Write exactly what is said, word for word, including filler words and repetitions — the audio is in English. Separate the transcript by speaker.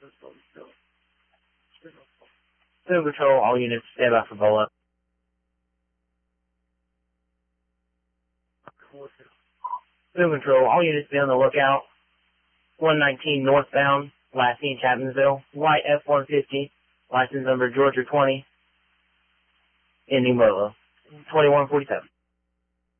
Speaker 1: Field Patrol, all units stand by for Bola. Field Control, all units be on the lookout. one nineteen northbound, last seen Chapmansville, white F one fifty, license number Georgia twenty, ending Bola, twenty-one forty-seven.